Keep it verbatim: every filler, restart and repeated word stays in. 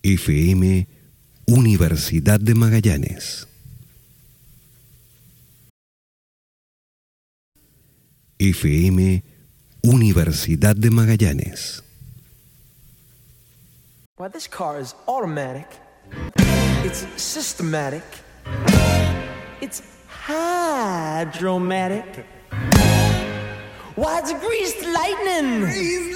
F M Universidad de Magallanes. F M Universidad de Magallanes. Well, this car is automatic. It's systematic. It's hydromatic. Why, it's greased lightning. Greased